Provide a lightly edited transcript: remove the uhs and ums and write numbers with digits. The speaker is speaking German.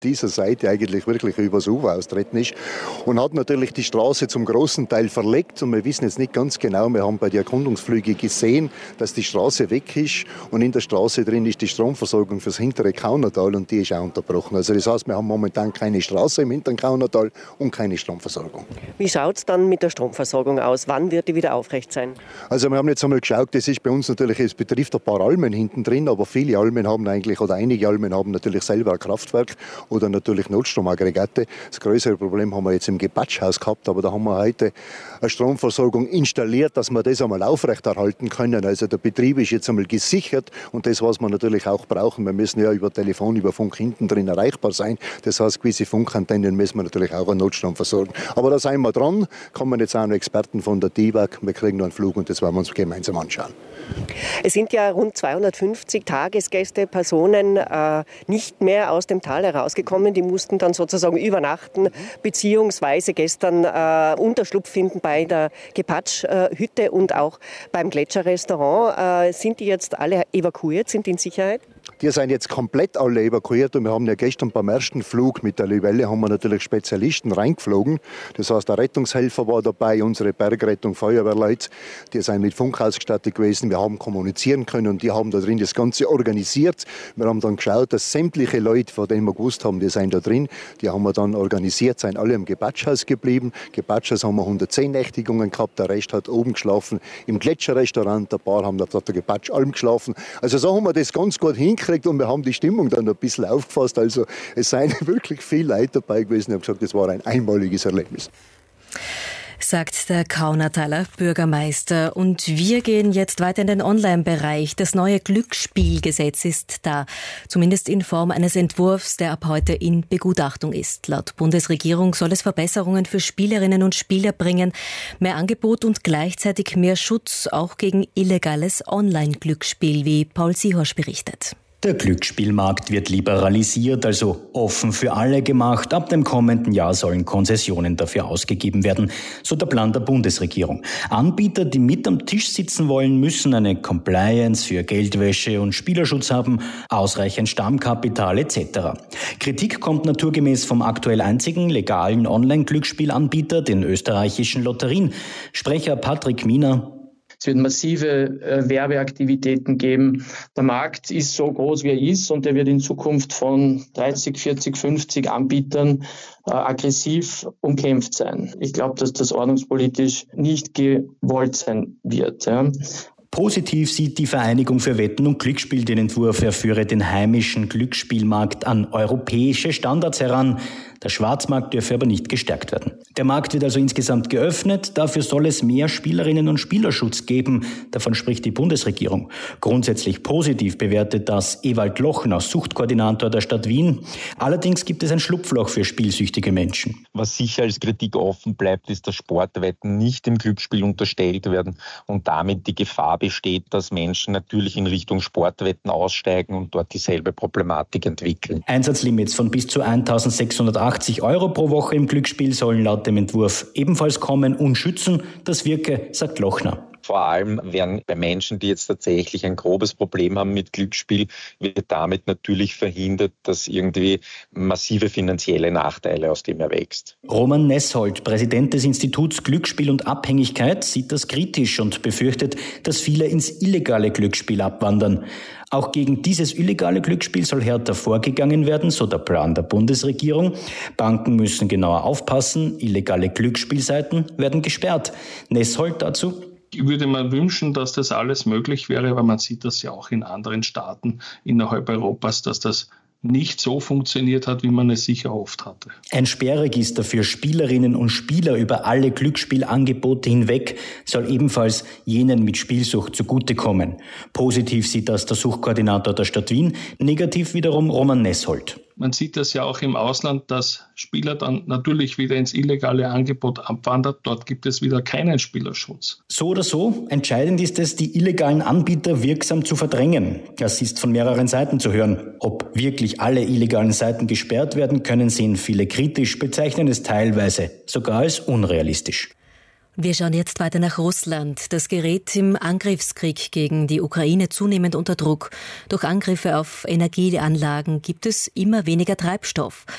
dieser Seite eigentlich wirklich übers Ufer austreten ist und hat natürlich die Straße zum großen Teil verlegt und wir wissen jetzt nicht ganz genau, wir haben bei den Erkundungsflügen gesehen, dass die Straße weg ist und in der Straße drin ist die Stromversorgung fürs hintere Kaunertal und die ist auch unterbrochen. Also das heißt, wir haben momentan keine Straße im hinteren Kaunertal und keine Stromversorgung. Wie schaut es dann mit der Stromversorgung aus? Wann wird die wieder aufrecht sein? Also wir haben jetzt einmal geschaut, das ist bei uns natürlich, es betrifft ein paar Almen hinten drin, aber viele Almen haben eigentlich, oder einige Almen haben natürlich selber ein Kraftwerk oder natürlich Notstromaggregate. Das größere Problem haben wir jetzt im Gepatschhaus gehabt, aber da haben wir heute eine Stromversorgung installiert, dass wir das einmal aufrechterhalten können. Also der Betrieb ist jetzt einmal gesichert und das, was wir natürlich auch brauchen, wir müssen ja über Telefon, über Funk hinten drin erreichbar sein. Das heißt, gewisse Funkantennen müssen wir natürlich auch an Notstrom versorgen. Aber da sind wir dran, kommen jetzt auch noch Experten von der DIWAG, wir kriegen noch einen Flug und das werden wir uns gemeinsam anschauen. Es sind ja rund 250 Tagesgäste, Personen nicht mehr aus dem Tal herausgekommen. Die mussten dann sozusagen übernachten, beziehungsweise gestern Unterschlupf finden bei der Gepatsch-Hütte und auch beim Gletscherrestaurant. Sind die jetzt alle evakuiert, sind die in Sicherheit? Die sind jetzt komplett alle evakuiert und wir haben ja gestern beim ersten Flug mit der Libelle haben wir natürlich Spezialisten reingeflogen. Das heißt, der Rettungshelfer war dabei, unsere Bergrettung, Feuerwehrleute, die sind mit Funk ausgestattet gewesen. Wir haben kommunizieren können und die haben da drin das Ganze organisiert. Wir haben dann geschaut, dass sämtliche Leute, von denen wir gewusst haben, die sind da drin, die haben wir dann organisiert, sind alle im Gepatschhaus geblieben. Gepatschhaus haben wir 110 Nächtigungen gehabt, der Rest hat oben geschlafen im Gletscherrestaurant, ein paar haben auf der Gepatschalm geschlafen. Also so haben wir das ganz gut hingekriegt und wir haben die Stimmung dann ein bisschen aufgefasst. Also es seien wirklich viele Leute dabei gewesen. Ich habe gesagt, das war ein einmaliges Erlebnis. Sagt der Kaunertaler Bürgermeister. Und wir gehen jetzt weiter in den Online-Bereich. Das neue Glücksspielgesetz ist da, zumindest in Form eines Entwurfs, der ab heute in Begutachtung ist. Laut Bundesregierung soll es Verbesserungen für Spielerinnen und Spieler bringen, mehr Angebot und gleichzeitig mehr Schutz auch gegen illegales Online-Glücksspiel, wie Paul Sihorsch berichtet. Der Glücksspielmarkt wird liberalisiert, also offen für alle gemacht. Ab dem kommenden Jahr sollen Konzessionen dafür ausgegeben werden, so der Plan der Bundesregierung. Anbieter, die mit am Tisch sitzen wollen, müssen eine Compliance für Geldwäsche und Spielerschutz haben, ausreichend Stammkapital etc. Kritik kommt naturgemäß vom aktuell einzigen legalen Online-Glücksspielanbieter, den österreichischen Lotterien. Sprecher Patrick Wiener: Es wird massive Werbeaktivitäten geben. Der Markt ist so groß, wie er ist, und er wird in Zukunft von 30, 40, 50 Anbietern aggressiv umkämpft sein. Ich glaube, dass das ordnungspolitisch nicht gewollt sein wird. Ja. Positiv sieht die Vereinigung für Wetten und Glücksspiel den Entwurf, er führe den heimischen Glücksspielmarkt an europäische Standards heran. Der Schwarzmarkt dürfe aber nicht gestärkt werden. Der Markt wird also insgesamt geöffnet, dafür soll es mehr Spielerinnen und Spielerschutz geben. Davon spricht die Bundesregierung. Grundsätzlich positiv bewertet das Ewald Lochner, Suchtkoordinator der Stadt Wien. Allerdings gibt es ein Schlupfloch für spielsüchtige Menschen. Was sicher als Kritik offen bleibt, ist, dass Sportwetten nicht dem Glücksspiel unterstellt werden und damit die Gefahr besteht, dass Menschen natürlich in Richtung Sportwetten aussteigen und dort dieselbe Problematik entwickeln. Einsatzlimits von bis zu 1.680 € pro Woche im Glücksspiel sollen laut dem Entwurf ebenfalls kommen und schützen. Das wirke, sagt Lochner. Vor allem werden bei Menschen, die jetzt tatsächlich ein grobes Problem haben mit Glücksspiel, wird damit natürlich verhindert, dass irgendwie massive finanzielle Nachteile aus dem erwächst. Roman Nesshold, Präsident des Instituts Glücksspiel und Abhängigkeit, sieht das kritisch und befürchtet, dass viele ins illegale Glücksspiel abwandern. Auch gegen dieses illegale Glücksspiel soll härter vorgegangen werden, so der Plan der Bundesregierung. Banken müssen genauer aufpassen, illegale Glücksspielseiten werden gesperrt. Nesshold dazu: Ich würde mir wünschen, dass das alles möglich wäre, aber man sieht das ja auch in anderen Staaten innerhalb Europas, dass das nicht so funktioniert hat, wie man es sich erhofft hatte. Ein Sperrregister für Spielerinnen und Spieler über alle Glücksspielangebote hinweg soll ebenfalls jenen mit Spielsucht zugutekommen. Positiv sieht das der Suchtkoordinator der Stadt Wien, negativ wiederum Roman Nesshold. Man sieht das ja auch im Ausland, dass Spieler dann natürlich wieder ins illegale Angebot abwandern. Dort gibt es wieder keinen Spielerschutz. So oder so, entscheidend ist es, die illegalen Anbieter wirksam zu verdrängen. Das ist von mehreren Seiten zu hören. Ob wirklich alle illegalen Seiten gesperrt werden können, sehen viele kritisch, bezeichnen es teilweise sogar als unrealistisch. Wir schauen jetzt weiter nach Russland. Das gerät im Angriffskrieg gegen die Ukraine zunehmend unter Druck. Durch Angriffe auf Energieanlagen gibt es immer weniger Treibstoff.